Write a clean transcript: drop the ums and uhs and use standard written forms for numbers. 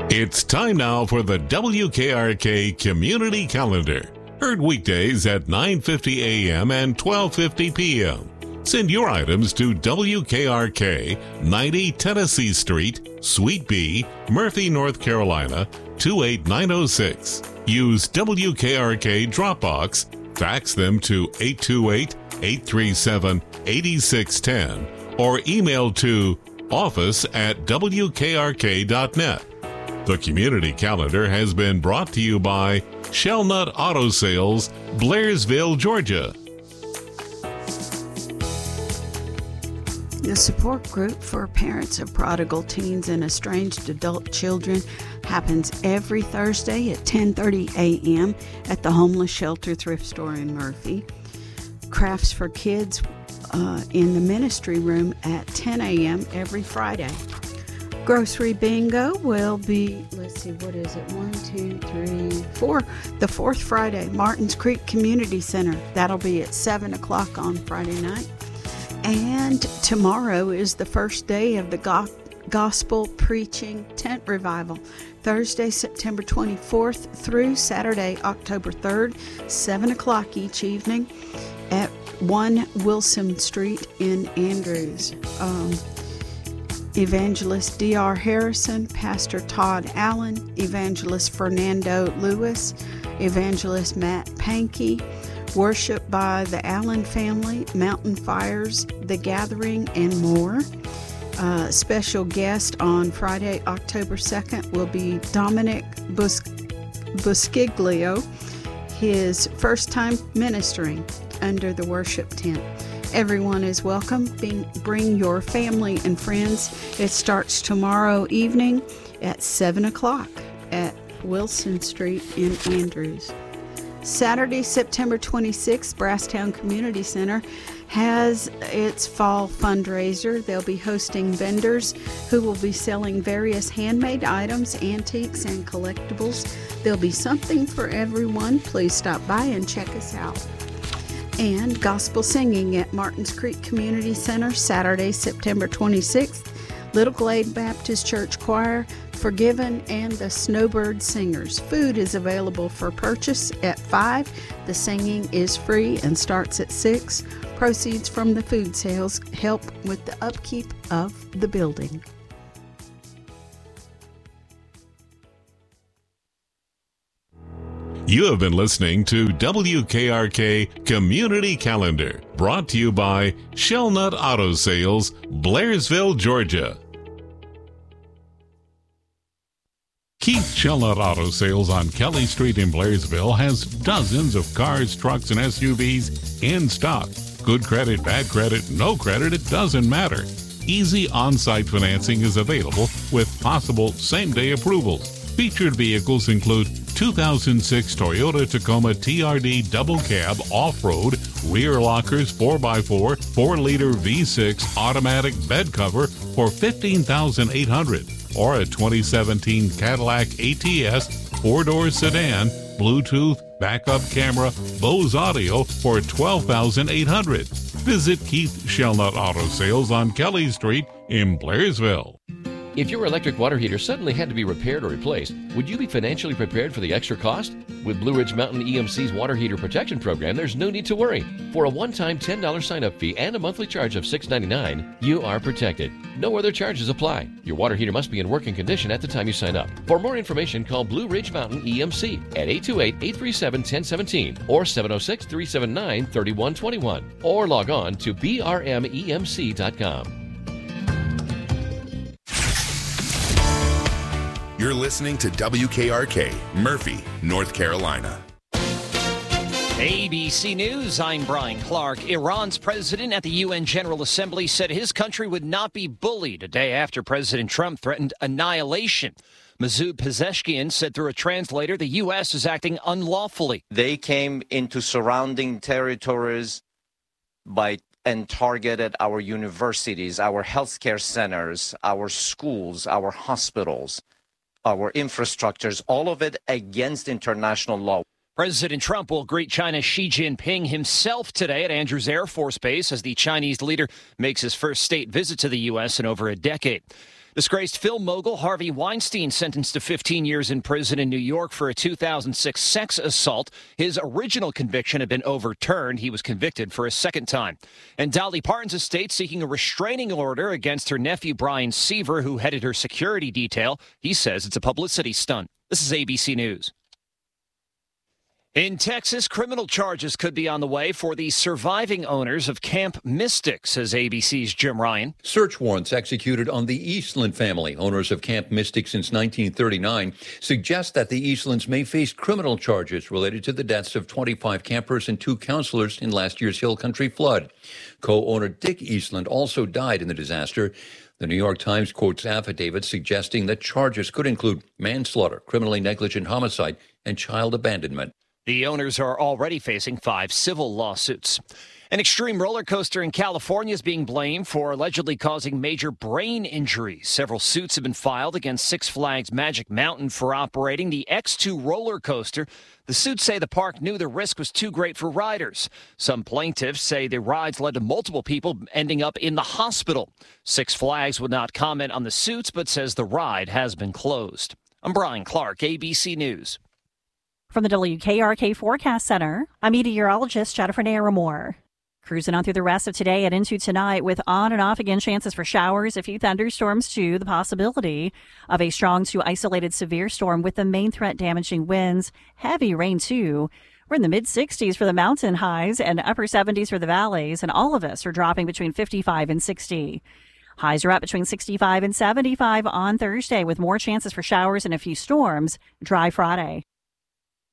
It's time now for the WKRK Community Calendar. Heard weekdays at 9:50 a.m. and 12:50 p.m. Send your items to WKRK, 90 Tennessee Street, Suite B, Murphy, North Carolina, 28906. Use WKRK Dropbox, fax them to 828-837-8610, or email to office@wkrk.net. The Community Calendar has been brought to you by Shellnut Auto Sales, Blairsville, Georgia. The support group for parents of prodigal teens and estranged adult children happens every Thursday at 10:30 a.m. at the Homeless Shelter Thrift Store in Murphy. Crafts for Kids in the Ministry Room at 10 a.m. every Friday. Grocery Bingo will be, let's see, what is it? 1, 2, 3, 4. The fourth Friday, Martins Creek Community Center. That'll be at 7 o'clock on Friday night. And tomorrow is the first day of the Gospel Preaching Tent Revival. Thursday, September 24th through Saturday, October 3rd, 7 o'clock each evening at 1 Wilson Street in Andrews. Evangelist D.R. Harrison, Pastor Todd Allen, Evangelist Fernando Lewis, Evangelist Matt Pankey, worship by the Allen family, Mountain Fires, The Gathering, and more. Special guest on Friday, October 2nd will be Dominic Busciglio, his first time ministering under the worship tent. Everyone is welcome. Bring your family and friends. It starts tomorrow evening at 7 o'clock at Wilson Street in Andrews. Saturday, September 26th, Brasstown Community Center has its fall fundraiser. They'll be hosting vendors who will be selling various handmade items, antiques, and collectibles. There'll be something for everyone. Please stop by and check us out. And gospel singing at Martins Creek Community Center, Saturday, September 26th. Little Glade Baptist Church Choir, Forgiven, and the Snowbird Singers. Food is available for purchase at 5. The singing is free and starts at 6. Proceeds from the food sales help with the upkeep of the building. You have been listening to WKRK Community Calendar, brought to you by Shellnut Auto Sales, Blairsville, Georgia. Keith Shellnut Auto Sales on Kelly Street in Blairsville has dozens of cars, trucks, and SUVs in stock. Good credit, bad credit, no credit, it doesn't matter. Easy on-site financing is available with possible same-day approvals. Featured vehicles include 2006 Toyota Tacoma TRD Double Cab Off-Road, rear lockers 4x4, 4-liter V6 automatic bed cover for $15,800, or a 2017 Cadillac ATS 4-door sedan, Bluetooth, backup camera, Bose audio for $12,800. Visit Keith Shellnut Auto Sales on Kelly Street in Blairsville. If your electric water heater suddenly had to be repaired or replaced, would you be financially prepared for the extra cost? With Blue Ridge Mountain EMC's Water Heater Protection Program, there's no need to worry. For a one-time $10 sign-up fee and a monthly charge of $6.99, you are protected. No other charges apply. Your water heater must be in working condition at the time you sign up. For more information, call Blue Ridge Mountain EMC at 828-837-1017 or 706-379-3121 or log on to brmemc.com. You're listening to WKRK, Murphy, North Carolina. ABC News, I'm Brian Clark. Iran's president at the UN General Assembly said his country would not be bullied a day after President Trump threatened annihilation. Masoud Pezeshkian said through a translator the U.S. is acting unlawfully. They came into surrounding territories and targeted our universities, our healthcare centers, our schools, our hospitals, our infrastructures, all of it against international law. President Trump will greet China's Xi Jinping himself today at Andrews Air Force Base as the Chinese leader makes his first state visit to the U.S. in over a decade. Disgraced film mogul Harvey Weinstein sentenced to 15 years in prison in New York for a 2006 sex assault. His original conviction had been overturned. He was convicted for a second time. And Dolly Parton's estate seeking a restraining order against her nephew Brian Seaver, who headed her security detail. He says it's a publicity stunt. This is ABC News. In Texas, criminal charges could be on the way for the surviving owners of Camp Mystic, says ABC's Jim Ryan. Search warrants executed on the Eastland family, owners of Camp Mystic since 1939, suggest that the Eastlands may face criminal charges related to the deaths of 25 campers and 2 counselors in last year's Hill Country flood. Co-owner Dick Eastland also died in the disaster. The New York Times quotes affidavits suggesting that charges could include manslaughter, criminally negligent homicide, and child abandonment. The owners are already facing 5 civil lawsuits. An extreme roller coaster in California is being blamed for allegedly causing major brain injuries. Several suits have been filed against Six Flags Magic Mountain for operating the X2 roller coaster. The suits say the park knew the risk was too great for riders. Some plaintiffs say the rides led to multiple people ending up in the hospital. Six Flags would not comment on the suits, but says the ride has been closed. I'm Brian Clark, ABC News. From the WKRK Forecast Center, I'm meteorologist Jennifer Naramore. Cruising on through the rest of today and into tonight with on and off again chances for showers, a few thunderstorms too, the possibility of a strong to isolated severe storm with the main threat damaging winds, heavy rain too. We're in the mid-60s for the mountain highs and upper 70s for the valleys, and all of us are dropping between 55 and 60. Highs are up between 65 and 75 on Thursday with more chances for showers and a few storms. Dry Friday.